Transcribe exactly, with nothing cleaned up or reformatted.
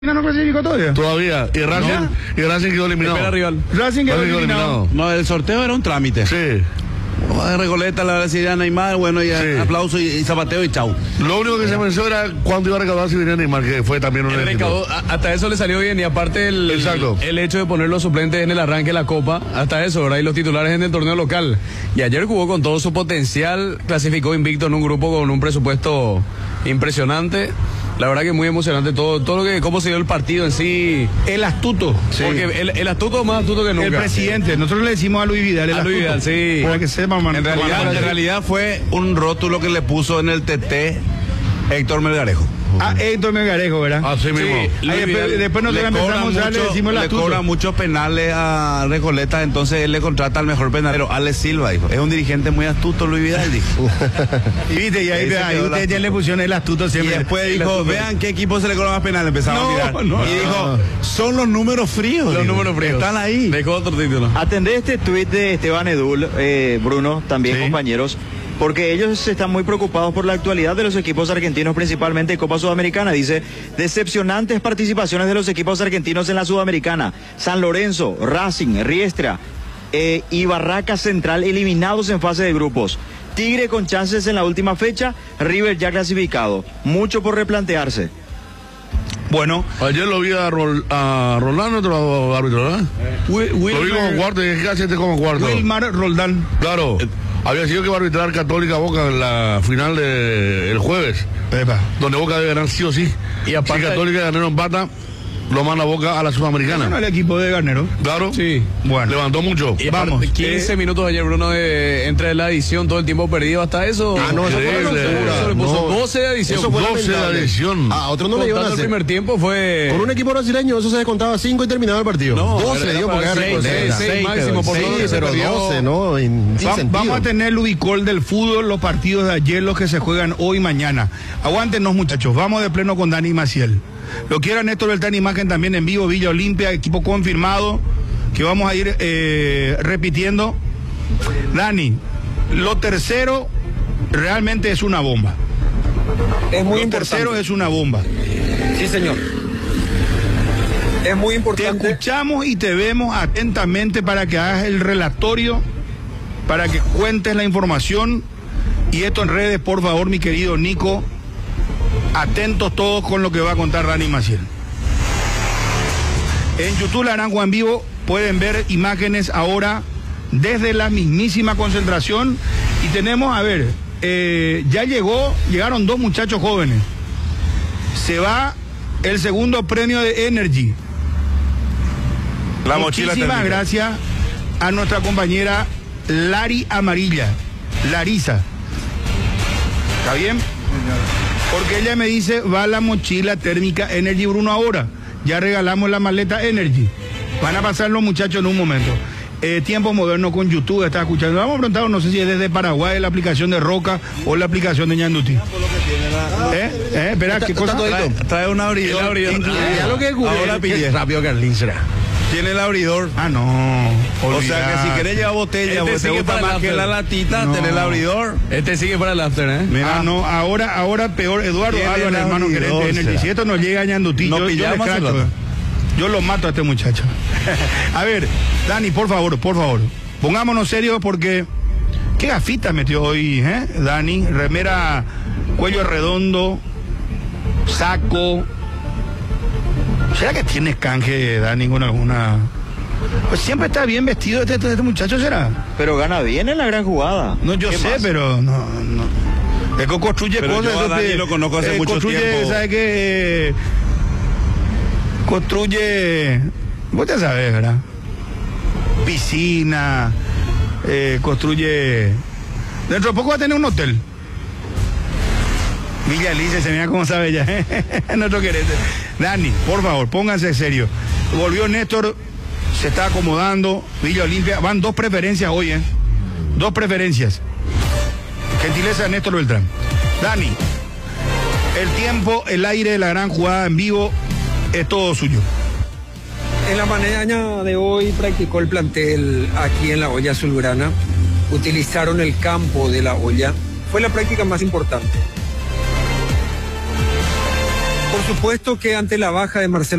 ¿No clasificó todavía? Todavía. Y Racing, ¿No? y Racing quedó eliminado. Espera, rival. Racing quedó Racing eliminado. No, el sorteo era un trámite. Sí. Oh, Recoleta, la brasileña Neymar, bueno, y Sí. aplauso y, y zapateo y chau. Lo único que se pensó era cuándo iba a recaudar si venía Neymar, que fue también un El éxito. recaudó, a- hasta eso le salió bien y aparte el, Exacto. el hecho de poner los suplentes en el arranque de la Copa, hasta eso, ¿verdad? Y los titulares en el torneo local. Y ayer jugó con todo su potencial, clasificó invicto en un grupo con un presupuesto impresionante. La verdad que muy emocionante todo, todo lo que, cómo se dio el partido en sí. El astuto. Sí. Porque el, el astuto más astuto que nunca. El presidente. Nosotros le decimos a Luis Vidal. El A Luis astuto. Vidal, sí. Para que sepa, man. En realidad, en realidad fue un rótulo que le puso en el T T Héctor Melgarejo. Ah, Héctor Melgarejo, ¿verdad? Así mismo. Sí. Ahí Luis después, Vidal después nosotros empezamos a le decimos el le astuto. cobra muchos penales a Recoleta, entonces él le contrata al mejor penalero, Alex Silva, dijo. Es un dirigente muy astuto, Luis Vidal, dijo. Viste, y ahí, Ahí se ahí quedó el ustedes ya astuto. le pusieron el astuto Y siempre. después El dijo, astuto. vean qué equipo se le cobra más penales, empezamos No, a mirar. no, y dijo, son los números fríos. Los dijo. números fríos. Están ahí. Dejó otro título. Atendé este tuit de Esteban Edul, eh, Bruno, también Sí. compañeros, porque ellos están muy preocupados por la actualidad de los equipos argentinos, principalmente Copa Sudamericana. Dice, decepcionantes participaciones de los equipos argentinos en la Sudamericana. San Lorenzo, Racing, Riestra eh, y Barraca Central eliminados en fase de grupos. Tigre con chances en la última fecha, River ya clasificado. Mucho por replantearse. Bueno, Ayer lo vi a, Rol, a Rolando, otro árbitro, ¿verdad? Wi- Lo vi como Wilmar, cuarto y es casi este como cuarto. Wilmar Roldán. Claro. Había sido que va a arbitrar Católica Boca en la final del jueves, Epa. donde Boca debe ganar sí o sí. Y aparte- si Católica gana no empata, lo manda Boca a la Bueno, Sudamericana. el equipo de Garnero. Claro. Sí. Bueno. Levantó mucho. Y aparte, Vamos, quince eh, minutos ayer, Bruno, de, entre la edición, todo el tiempo perdido, hasta eso. Ah, no, eso fue Increíble. una locura. Eso le puso No. doce de adición. Eso fue doce de lamentable. adición. A otros no le iban a Contando el hacer. primer tiempo fue... Con un equipo brasileño eso se descontaba cinco y terminaba el partido. No, doce era dio para porque era seis, Recoleta. seis, seis máximo por Sí, todo lo que se pero perdió. doce, ¿no? Sin Va- sentido. vamos a tener el ubicol del fútbol, los partidos de ayer, los que se juegan hoy y mañana. Aguántenos, muchachos. Vamos de pleno con Dani Maciel. Lo quiera Néstor Beltrán, imagen también en vivo, Villa Olimpia, equipo confirmado, que vamos a ir eh, repitiendo. Dani, lo tercero realmente es una bomba. Es muy Lo importante. tercero es una bomba. Sí, señor. Es muy Te importante. escuchamos y te vemos atentamente para que hagas el relatorio, para que cuentes la información. Y esto en redes, por favor, mi querido Nico. Atentos todos con lo que va a contar Dani Maciel. En YouTube Naranjo en vivo pueden ver imágenes ahora desde la mismísima concentración. Y tenemos, a ver, eh, ya llegó, llegaron dos muchachos jóvenes. Se va el segundo premio de Energy. La mochila Muchísimas térmica. gracias a nuestra compañera Lari Amarilla, Larisa. ¿Está bien? Porque ella me dice, va la mochila térmica Energy Bruno ahora. Ya regalamos la maleta Energy. Van a pasar los muchachos en un momento. Eh, tiempo moderno con YouTube, está escuchando. Vamos a preguntar, no sé si es desde Paraguay, la aplicación de Roca o la aplicación de Ñanduti. ¿Eh? ¿Eh? Espera, ¿qué cosa? Trae, trae un abridor. El abridor. incluido. Ah, Ya lo que ocurre, Ahora qué pide. rápido Carlín será. Tiene el abridor. Ah, no. O sea que si querés llevar botella, Este porque te sigue gusta para más el que after. la latita, No. tener el abridor. Este sigue para el after, ¿eh? Mira, Ah. no, ahora, ahora peor, Eduardo Tiene Álvarez, la hermano abridor, gerente de Energy. será. Si esto no llega a Ñandutí, No yo, yo le pillamos escracho, hace rato. eh. Yo lo mato a este muchacho. A ver, Dani, por favor, por favor, pongámonos serios porque qué gafitas metió hoy, ¿eh? Dani, remera, cuello redondo, saco. ¿Será que tienes canje, Dani, con alguna? Pues siempre está bien vestido este, este, este muchacho, ¿será? Pero gana bien en la gran jugada. No, yo ¿Qué sé, más? pero no, no. Es que construye Pero cosas. yo a eso Dani te- lo conozco hace mucho construye, tiempo. ¿sabe qué? Eh, construye, vos ya sabés, ¿verdad? Piscina, eh, construye. Dentro de poco va a tener un hotel. Villa Alice, se mira cómo sabe ya. Nuestro querente. Dani, por favor, pónganse serio. Volvió Néstor, se está acomodando. Villa Olimpia, van dos preferencias hoy, ¿eh? Dos preferencias. Gentileza de Néstor Beltrán. Dani, el tiempo, el aire de la gran jugada en vivo es todo suyo. En la mañana de hoy practicó el plantel aquí en la olla azulgrana. Utilizaron el campo de la olla. Fue la práctica más importante. Por supuesto que ante la baja de Marcelo